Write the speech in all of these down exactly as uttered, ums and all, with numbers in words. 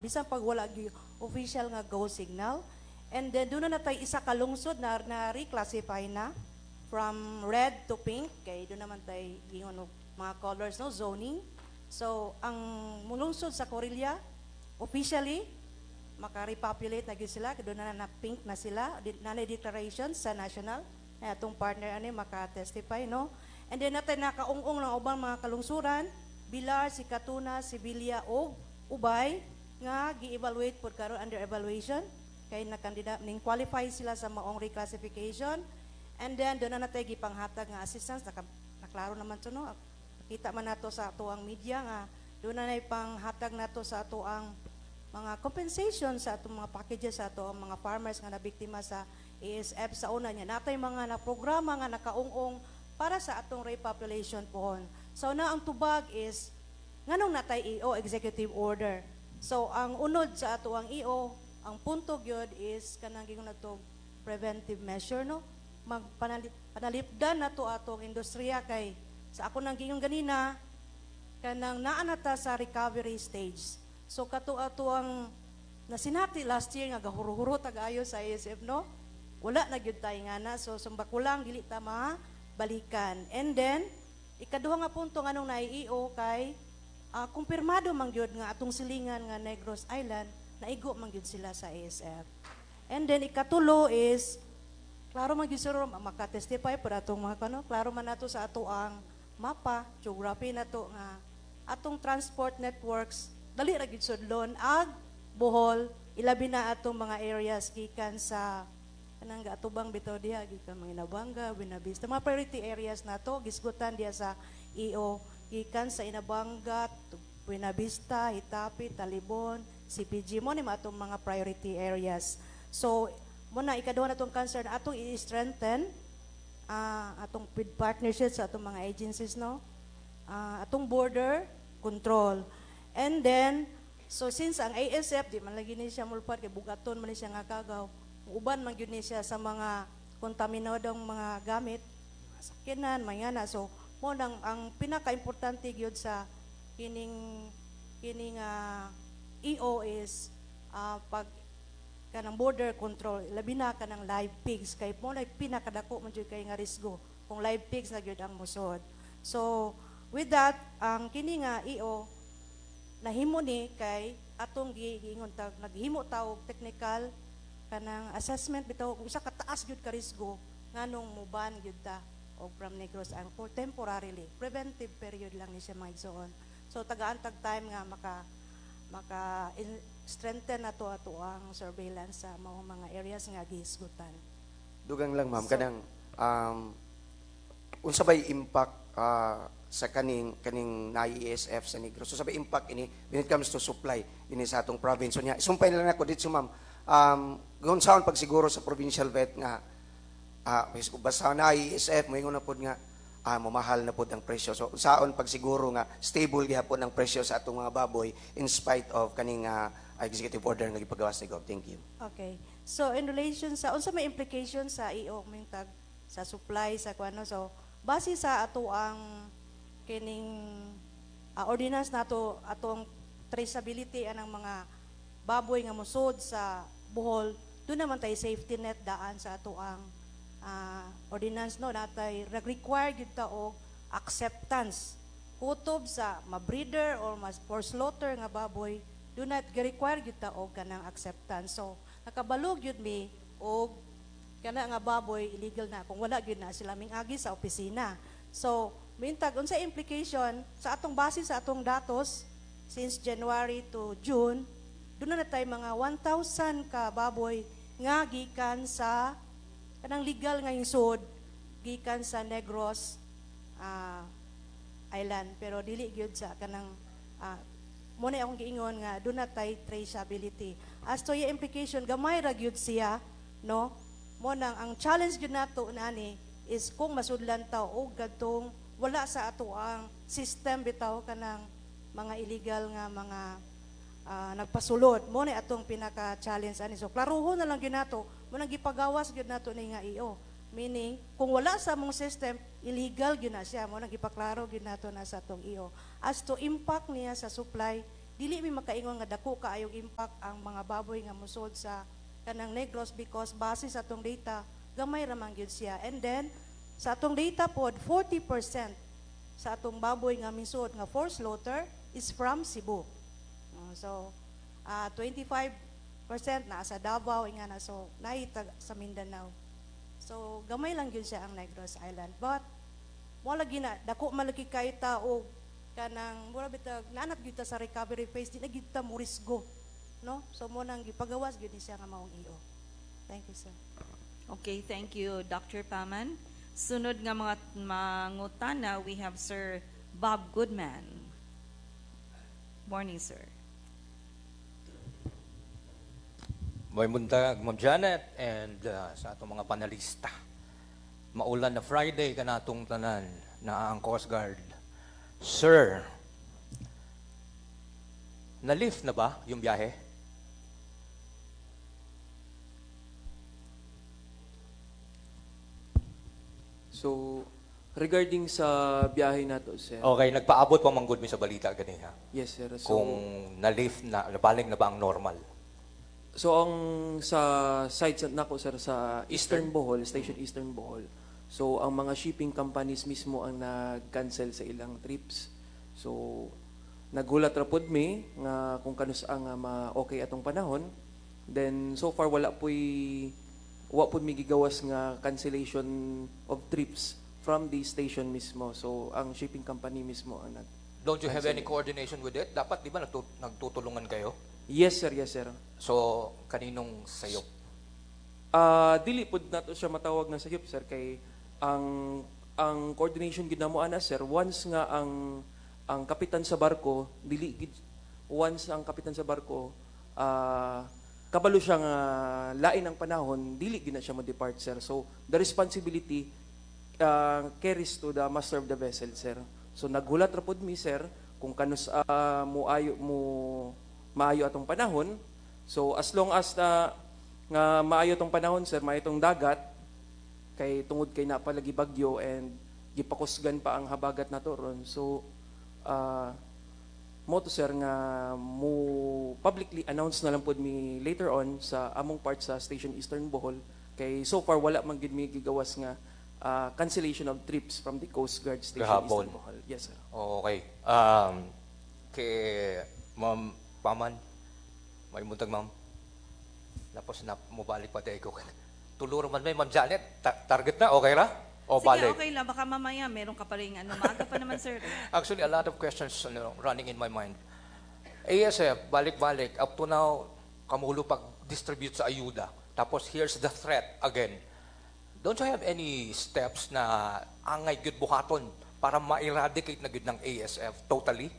bisan pag wala gi official nga go signal. And then doon na natay isa ka lungsod na, na reclassify na from red to pink kay doon naman tay gingon og mga colors no zoning. So ang lungsod sa Corillo officially maka-repopulate na gyud sila kay doon na na pink na sila na na declaration sa national na atong partner ani maka-testify no. And then natay nakaungong ng ubang mga kalungsuran Bilar, Sikatuna, Sibilia o Ubay nga gi-evaluate pod karon under evaluation kay na kandida ning qualify sila sa maong reclassification. And then doon na natay gipanghatag nga assistance naka, naklaro naman to no. Kita man nato sa ato ang media nga doon na nay panghatag nato sa ato ang mga compensation sa atong mga packages sa ato ang mga farmers nga nabiktima sa A S F sa una niya. Natay mga na programa nga nakaungong para sa atong repopulation pohon. So na ang tubag is nganong natay E O executive order. So ang unod sa ato ang E O, ang punto gyud is kanang gingon nato preventive measure no. Magpanalipdan nato atong industriya kay sa ako nang gingon ganina kanang naa na ta sa recovery stage. So kato ato ang nasinati last year nga gahuro-huro tagayo sa A S F no. Wala na gyud tay nga na so sumbakulang dili ta balikan. And then ikaduha nga punto nganong na-E O kay uh, kumpirmado man gyud nga atong silingan nga Negros Island naigo man gyud sila sa A S F. And then ikatulo is klaro man gyud sila makatestify para atong mga kano, klaro man nato sa ato ang mapa, geography nato nga atong transport networks dali ra gyud sudlon ag Bohol ilabi na atong mga areas gikan sa kanang atubang bitaw diha gikan mga Inabanga, Buenavista, mga priority areas nato gisgutan diha sa E O gikan sa Inabanga, Buenavista, Hitapi, Talibon, C P G mo ni atong mga priority areas. So mo na ikaduha natong concern atong i-strengthen uh, atong with partnerships sa atong mga agencies no. Uh, atong border control. And then so since ang A S F di man lagi ni siya mulpad kay bugaton man ni siya nga kagaw uban man gyud ni siya sa mga kontaminadong mga gamit, sakyanan, mayana. So, mo nang ang pinaka-importante gyud sa kining kining uh, E O is uh, pag kanang border control, labi na kanang live pigs kay mo na pinakadako man gyud kay nga risgo kung live pigs na gyud ang musod. So, with that, ang kini nga E O nahimo ni kay atong giingon tag naghimo ta og technical kanang assessment bitaw usa ka taas gyud ka risgo nganong muban gyud ta og from Negros ang for temporarily preventive period lang ni siya maigsoon. So tagaan tag time nga maka maka in, strengthen nato ato ang surveillance sa mga mga areas nga gihisgutan. Dugang lang ma'am So, kanang um unsa bay impact uh, sa kaning kaning na E S F sa Negros. So sabay impact ini when it comes to supply ini sa atong province. So nya isumpay na lang ako dito ma'am. Um, kung saan pagsiguro sa provincial vet nga uh, basta na I S F moingon na pod nga uh, mamahal na pod ang presyo. So saan pagsiguro nga stable gihapon ang presyo sa atong mga baboy in spite of kaning uh, executive order nga gipagawas ni Gov. Thank you. Okay. So in relation sa unsa may implication sa E O mintag sa supply sa kuano so base sa ato ang kining uh, ordinance nato atong traceability anang mga baboy nga musod sa Bohol, doon naman tayo safety net daan sa ato ang uh, ordinance no natay nag-require gyud ta og acceptance kutob sa ma-breeder or mas for slaughter nga baboy do not require gyud ta og kanang acceptance. So nakabalog gyud mi og kana nga baboy illegal na kung wala gyud na sila mingagi sa opisina. So mintag unsa implication sa atong base sa atong datos since January to June doon na tayo mga one thousand ka baboy nga gikan sa kanang legal nga insod gikan sa Negros uh, Island pero dili gyud sa kanang uh, mo na akong giingon nga doon na tayo traceability. As to yung implication gamay ra gyud siya no mo nang ang challenge gyud nato nani is kung masudlan ta og kadtong wala sa ato ang system bitaw kanang mga illegal nga mga Uh, nagpasulod mo ni atong pinaka challenge ani so klaruhon na lang gyud nato mo nang gipagawas gyud nato ni nga E O meaning kung wala sa mong system illegal gyud na siya mo nang gipaklaro gyud nato na sa atong E O as to impact niya sa supply dili mi makaingon nga dako kaayong impact ang mga baboy nga musod sa kanang Negros because base sa atong data gamay ra man gyud siya. And then sa atong data pod forty percent sa atong baboy nga misud nga for slaughter is from Cebu. Uh, so uh, twenty-five percent na sa Davao inga na, so naitag sa Mindanao. So gamay lang gyud siya ang Negros Island. But mo lagi na dako malaki kay tao kanang mura bitag nanat gyud ta sa recovery phase, di na gyud ta mo risgo, no? So mo nang gipagawas gyud ni siya nga maong I O. Thank you, sir. Okay, thank you, Doctor Paman. Sunod nga mga mangutana, we have Sir Bob Goodman. Morning, sir. May buntag, Ma'am Janet, and uh, sa atong mga panalista. Maulan na Friday ka natong tanan na ang Coast Guard. Sir, na-lift na ba yung biyahe? So, regarding sa biyahe nato, sir. Okay, nagpaabot pa manggod mi sa balita gani ha. Yes, sir. So, Kung na-lift na, nabalik na ba ang normal? so ang sa site sa- nako, sir, sa Eastern Bohol, Station Eastern Bohol. So, ang mga shipping companies mismo ang nag-cancel sa ilang trips. So, nagulat ra pud mi nga kung kanus ang nga ma-okay atong panahon. Then, so far, wala po'y wa pud mi gigawas nga cancellation of trips from the station mismo. So, ang shipping company mismo ang nag Don't you have any coordination with it? Dapat, di ba, nagtu- nagtutulungan kayo? Yes, sir. Yes, sir. So, kaninong sayop? Ah, dili pud nato siya matawag na sayop, sir, kay ang ang coordination gid namo ana, sir, once nga ang ang kapitan sa barko dili gid once ang kapitan sa barko ah kabalo siya nga lain ang panahon, dili gid na siya mo-depart, sir. So the responsibility uh, carries to the master of the vessel, sir. So naghulat ra pud mi, sir, kung kanus uh, mo ayo mo maayo atong panahon. So as long as na nga maayo tong panahon, sir, maayo tong dagat, kay tungod kay napalagi bagyo and gipakusgan pa ang habagat nato ron. So uh, mo to, sir, nga mo publicly announce na lang pud mi later on sa among part sa Station Eastern Bohol, kay so far wala man gid mi gigawas nga uh, cancellation of trips from the Coast Guard Station Gahapon. Eastern Bohol. Yes, sir. Okay. Um, kay Ma'am Paman, may buntag, ma'am. Tapos na mubalik pa tayo ko. Tuluro man may Ma'am Janet, ta- target na, okay ra? O Sige, balik? okay lang. Baka mamaya meron ka pa rin, ano, maaga pa naman, sir. Actually, a lot of questions ano, running in my mind. A S F, balik-balik. Up to now, kamulo pag-distribute sa ayuda. Tapos here's the threat again. Don't you have any steps na angay gyud buhaton para ma-eradicate na gyud ng A S F totally?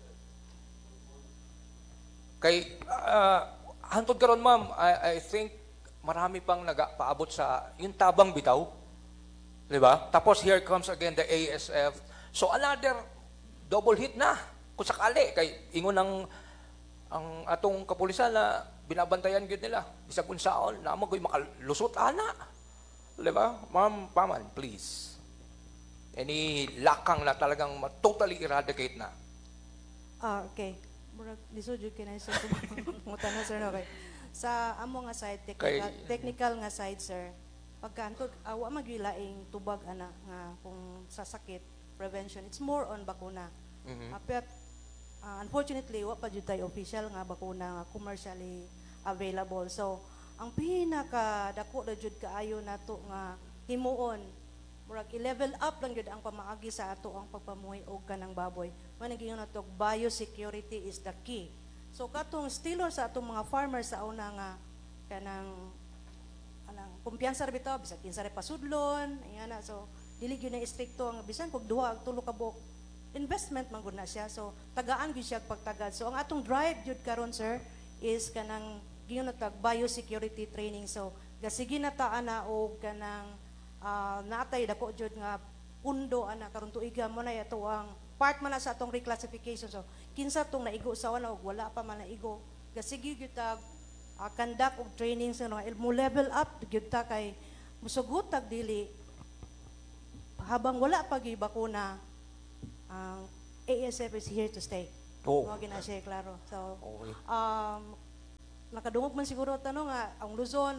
Kay, uh, hantod karon, ma'am, I, I think marami pang nagapaabot sa yung tabang bitaw. Di ba? Tapos here comes again the A S F. So another double hit na. Kung sakali, kay ingon ng ang atong kapulisan na binabantayan gyud nila. Bisag unsaon, na mo koy makalusot ana. Di ba? Ma'am Paman, please. Any lakang na talagang totally eradicate na. Ah, okay. Murag lisod jud kinay sa mutan na, sir, no, okay. Sa amo nga side technical, Kay- technical nga side, sir. Pagkanto awa magilaing tubag ana nga kung sa sakit prevention, it's more on bakuna. Mhm. Ah, but ah, unfortunately wa pa jud tay official nga bakuna nga commercially available. So ang pinaka dako na jud kaayo nato nga himuon murag i-level up lang jud ang pamaagi sa ato ang pagpamuhay og kanang baboy. Mao gingon nato biosecurity is the key. So katong stilo sa atong mga farmers sa una nga kanang anang kumpiyansa ra bitaw bisag kinsa ra pasudlon, ingana. So dili gyud na istrikto ang bisan kog duha ag tulo ka buok investment man gud na siya. So tagaan gyud siya pagtagad. So ang atong drive jud karon, sir, is kanang gingon natag biosecurity training. So gasige na ta ana og kanang uh, natay dako jud nga pundo ana karon tuiga mo na yato ang part man na sa atong reclassification. So kinsa tong naigo sa wala og wala pa man naigo, gasige gyud ta uh, conduct og training sa mga mo level up gyud ta kay musugot tag dili habang wala pa gyud bakuna ang A S F is here to stay. Oo. Mao gina siya klaro. So Okay. um nakadungog man siguro tanong nga ang Luzon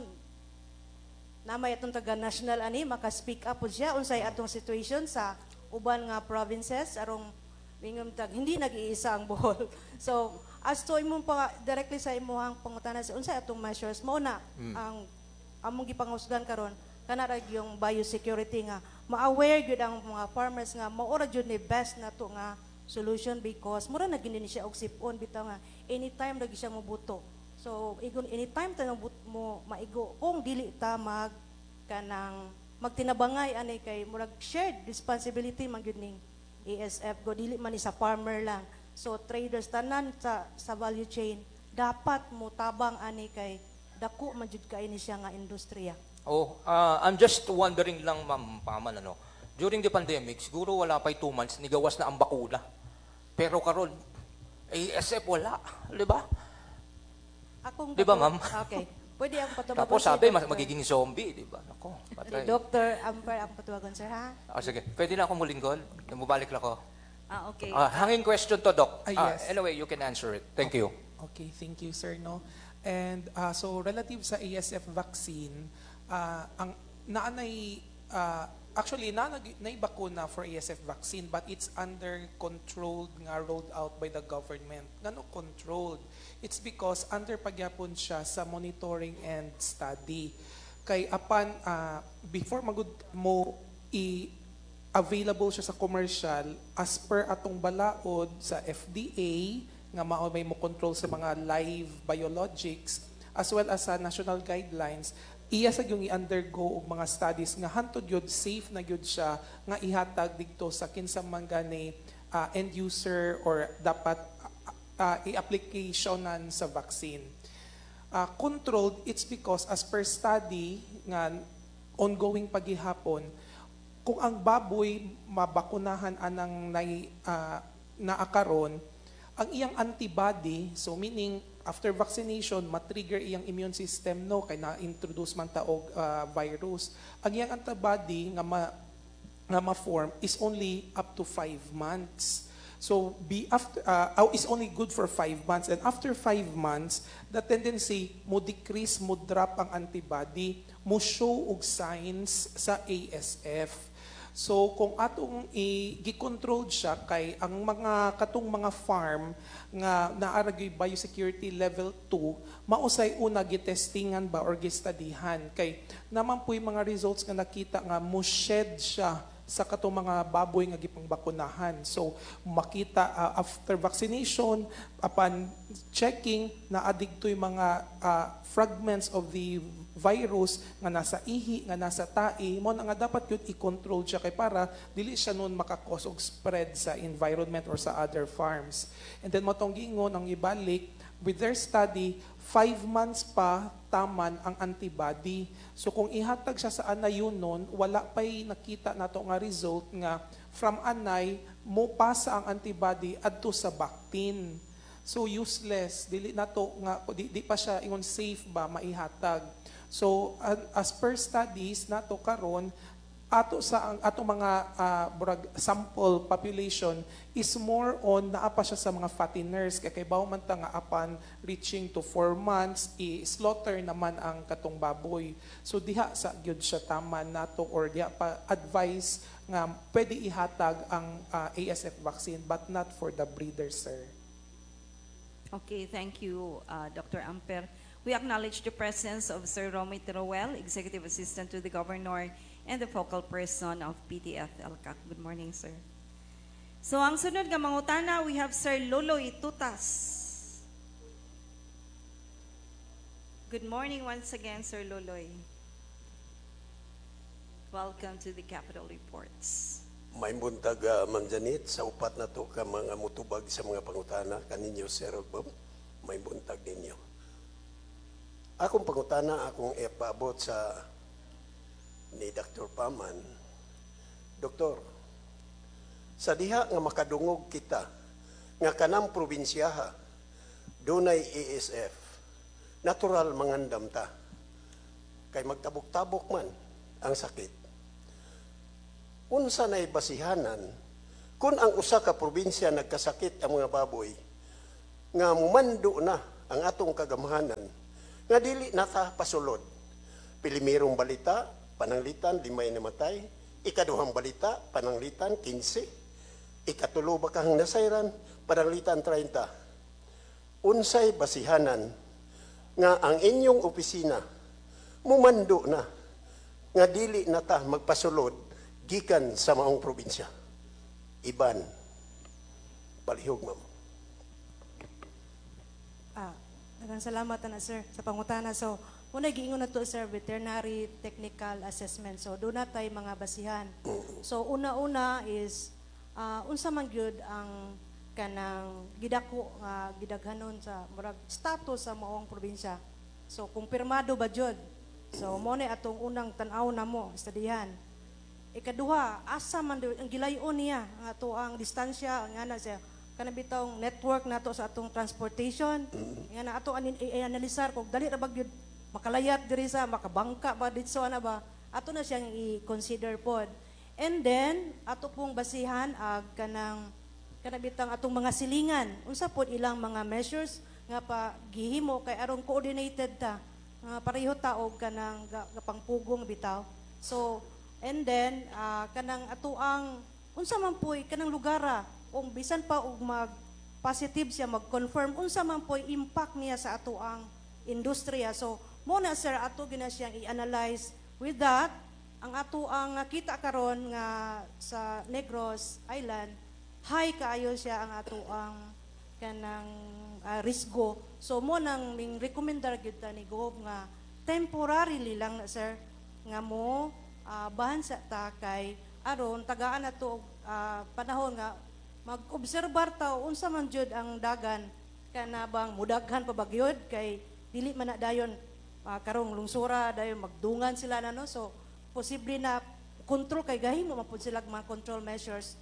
na may atong taga national ani maka-speak up pud siya unsay atong situation sa uban nga provinces arong mingom tag hindi nag-iisa ang Bohol. So as to imong pa directly sa imong pangutana sa unsay atong measures mo na ang among gipangusgan karon kana ra yung biosecurity nga ma-aware gyud ang mga farmers nga mao ra gyud ni best nato nga solution because mura na gini siya og sipon bitaw nga anytime lagi siya mobuto. So igon anytime tanong mo maigo kung dili ta mag kanang magtinabangay ani kay murag shared responsibility man gyud ning A S F go dili man ni sa farmer lang. So traders tanan sa sa value chain dapat mo tabang ani kay dako man jud kay ni siya nga industriya. Oh, uh, I'm just wondering lang, Ma'am Paman, ano, during the pandemic, siguro wala pa two months, nigawas na ang bakuna. Pero karon, A S F wala, di ba? Akong Di ba, dako- ma'am? Okay. Pwede akong patubagon. Tapos si sabi, mas Doctor. magiging zombie, di ba? Nako, Si patay. Doctor Amper ang patuwagon, sir, ha? Ah, sige, pwede na akong mulinggol? Mubalik lang ako. Ah, okay. Ah, hanging question to, Doc. Ah, Ah, yes. anyway, you can answer it. Thank you. Okay, thank you, sir. No? And uh, so relative sa A S F vaccine, uh, ang naanay uh, actually na nay bakuna for A S F vaccine but it's under controlled nga rolled out by the government. Ngano controlled? It's because under pagyapon siya sa monitoring and study. Kay apan uh, before magud mo i available siya sa commercial as per atong balaod sa F D A nga mao may mo control sa mga live biologics as well as sa national guidelines iya sa yung i-undergo og mga studies nga hantod gyud safe na gyud siya nga ihatag didto sa kinsa man gani uh, end user or dapat uh, i-applicationan sa vaccine. Uh, controlled, it's because as per study nga ongoing paghihapon, kung ang baboy mabakunahan anang nai, uh, naakaron, ang iyang antibody, so meaning after vaccination, matrigger iyang immune system no kay na-introduce man ta og uh, virus. Ang iyang antibody nga ma, nga ma-form is only up to five months. So be after uh, is only good for five months and after five months, the tendency mo decrease, mo drop ang antibody, mo show og signs sa A S F. So kung atong i-control siya kay ang mga katong mga farm nga naaragay biosecurity level two, mausay una gitestingan ba or gistadihan kay naman po'y mga results nga nakita nga mo shed siya sa katong mga baboy nga gipangbakunahan. So makita uh, after vaccination upon checking na adigtoy mga uh, fragments of the virus nga nasa ihi, nga nasa tae, mo nga dapat yun i-control siya kay para dili siya nun makakos og spread sa environment or sa other farms. And then matong gingon ang ibalik, with their study, five months pa taman ang antibody. So kung ihatag siya sa anay yun nun, wala pa'y nakita nato nga result nga from anay, mo pasa ang antibody adto sa vaccine. So useless, dili nato nga di, di pa siya ingon safe ba maihatag. So uh, as per studies nato karon ato sa ang ato mga uh, burag, sample population is more on naa pa siya sa mga fatteners kay kay bawo man ta nga apan reaching to four months i-slaughter naman ang katong baboy. So diha sa gyud siya taman nato or diha pa advice nga pwede ihatag ang uh, A S F vaccine but not for the breeder, sir. Okay, thank you, uh, Doctor Amper. We acknowledge the presence of Sir Romy Teruel, Executive Assistant to the Governor and the focal person of P T F L C A C. Good morning, sir. So, ang sunod nga mangutana, we have Sir Loloy Tutas. Good morning once again, Sir Loloy. Welcome to the Capital Reports. May buntag, uh, Ma'am Janet, sa upat na to ka mga mutubag sa mga pangutana kaninyo, Sir Bob, may buntag ninyo. Akong pangutana, akong ipaabot sa ni Doctor Paman. Doktor, sa diha nga makadungog kita, nga kanang probinsyaha, dunay A S F, natural mangandam ta. Kay magtabok-tabok man ang sakit. Unsa na'y basihanan, kung ang usa ka probinsya nagkasakit ang mga baboy, nga mumando na ang atong kagamhanan nga dili nata pasulod. Pilimirong balita, pananglitan, limay namatay. Ikaduhang balita, pananglitan, kinse. Ikatulo bakang nasayran, pananglitan, treinta. Unsay basihanan nga ang inyong opisina mumando na nga dili nata magpasulod gikan sa maong probinsya. Iban, palihog, ma'am. Ah, daghang salamat na sir sa pangutana. So, muna giingon na to sir, veterinary technical assessment. So, doon na tayo mga basihan. So, una-una is uh, unsa man gyud ang kanang gidako nga gidaghanon sa murag status sa maong probinsya. So, kumpirmado ba jud? So, mo ni atong unang tan-aw na mo, estadihan. Ikaduha, asa man ang gilayon niya ang ato ang distansya, nga na siya kanang bitong network nato sa atong transportation. Nga na ato anin i-analisar kung dali ra ba gyud makalayat diri sa makabangka ba ditso ana ba. Ato na siyang i-consider pod. And then ato pong basihan ag kanang kanang bitang atong mga silingan. Unsa pod ilang mga measures nga pa gihimo kay aron coordinated ta. Nga pareho ta og kanang gapangpugong bitaw. So and then, uh, kanang atuang, unsa man po'y, kanang lugara, kung bisan pa og mag-positive siya, mag-confirm, unsa man po'y impact niya sa atuang industriya. So, muna sir, ato gina siyang i-analyze. With that, ang atuang kita karon nga sa Negros Island, high kaayo siya ang atuang kanang uh, risgo. So, mo nang ming recommendar gyud ta ni Gob nga temporarily lang na sir, nga mo, Uh, bahan sa takay aron tagaan nato uh, panahon nga mag-obserbar ta unsa man jud ang dagan kana bang mudaghan pa bagyod kay dili man na dayon uh, karong lungsura dayon magdungan sila na no, so posible na control kay gahimo man pud sila mga control measures.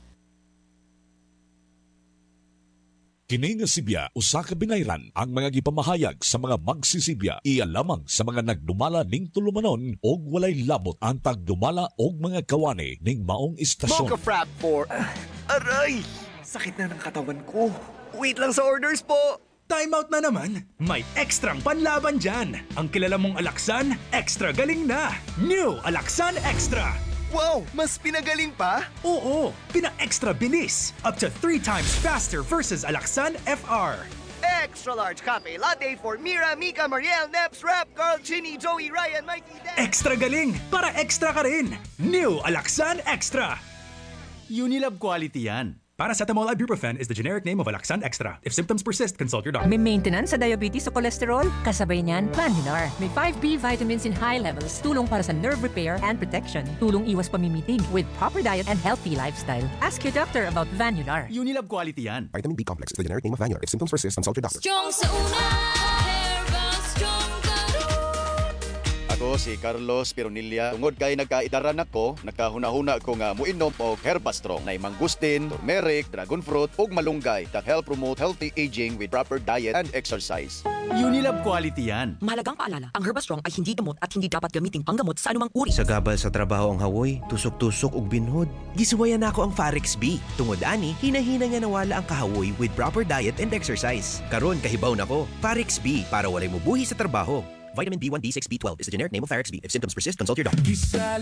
Kini nga sibya usa ka binayran ang mga gipamahayag sa mga magsisibya iya lamang sa mga nagdumala ning tulumanon og walay labot ang tagdumala og mga kawani ning maong istasyon. Mocha Frap for... Aray! Sakit na ng katawan ko. Wait lang sa orders po! Time out na naman. May ekstrang panlaban dyan. Ang kilala mong Alaksan, extra galing na. New Alaksan Extra. Wow! Mas pinagaling pa? Oo, pina-extra bilis. Up to three times faster versus Alaksan F R. Extra large cafe latte for Mira, Mika, Mariel, Neps, Rap, Carl, Chinny, Joey, Ryan, Mikey, Dan. Extra galing para extra ka rin. New Alaksan Extra. Unilab quality yan. Paracetamol ibuprofen is the generic name of Alaksan Extra. If symptoms persist, consult your doctor. May maintenance sa diabetes o cholesterol? Kasabay niyan, Vanular. May five B vitamins in high levels. Tulong para sa nerve repair and protection. Tulong iwas pamimitig with proper diet and healthy lifestyle. Ask your doctor about Vanular. Unilab quality yan. Vitamin B complex is the generic name of Vanular. If symptoms persist, consult your doctor. Strong sa una, Herba Strong Ako si Carlos Pironilla. Tungod kay nagkaidaran ako, nagkahuna-huna ko nga muinom og Herbastrong na mangustin, turmeric, dragon fruit ug malunggay that help promote healthy aging with proper diet and exercise. Unilab quality yan. Mahalagang paalala, ang Herbastrong ay hindi gamot at hindi dapat gamiting panggamot sa anumang uri. Sa gabal sa trabaho ang hawoy, tusok-tusok ug binhod. Gisuwayan ako ang Farex B. Tungod ani, hinahina nga nawala ang kahawoy with proper diet and exercise. Karon kahibaw nako, Farex B para walay mubuhi sa trabaho. Vitamin B one, B six, B twelve is the generic name of Farex B. If symptoms persist, consult your doctor.